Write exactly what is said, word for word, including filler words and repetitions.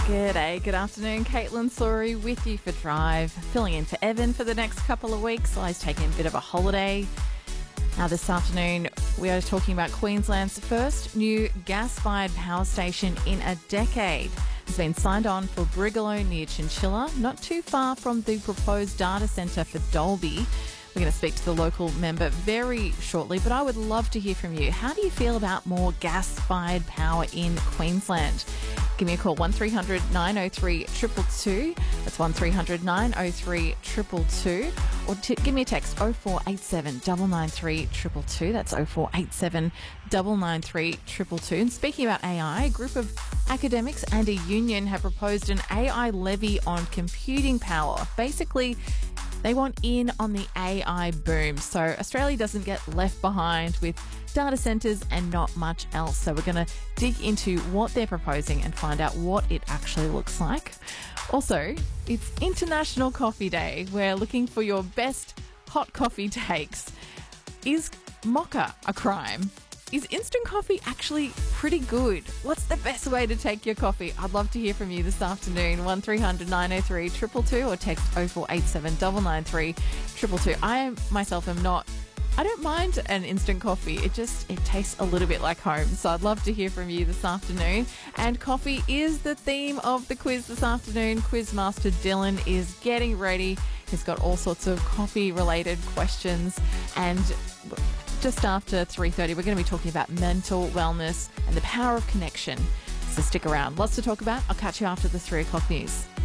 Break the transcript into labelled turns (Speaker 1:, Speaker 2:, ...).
Speaker 1: G'day, good afternoon. Caitlin Sorry with you for Drive, filling in for Evan for the next couple of weeks while he's taking a bit of a holiday. Now this afternoon we are talking about Queensland's first new gas-fired power station in a decade. It's been signed on for Brigalow near Chinchilla, not too far from the proposed data centre for Dolby. We're going to speak to the local member very shortly, but I would love to hear from you. How do you feel about more gas-fired power in Queensland? Give me a call, one three hundred nine oh three two two two. That's one three hundred nine oh three two two two. Or t- give me a text, oh four eight seven nine nine three two two two. That's oh four eight seven nine nine three two two two. And speaking about A I, a group of academics and a union have proposed an A I levy on computing power. Basically, they want in on the A I boom, so Australia doesn't get left behind with data centres and not much else. So we're going to dig into what they're proposing and find out what it actually looks like. Also, it's International Coffee Day. We're looking for your best hot coffee takes. Is mocha a crime? Is instant coffee actually pretty good? What's the best way to take your coffee? I'd love to hear from you this afternoon. one three hundred nine oh three two two two or text oh four eight seven nine nine three two two two. I myself am not, I don't mind an instant coffee. It just, it tastes a little bit like home. So I'd love to hear from you this afternoon. And coffee is the theme of the quiz this afternoon. Quizmaster Dylan is getting ready. He's got all sorts of coffee related questions, and just after three thirty, we're going to be talking about mental wellness and the power of connection. So stick around. Lots to talk about. I'll catch you after the three o'clock news.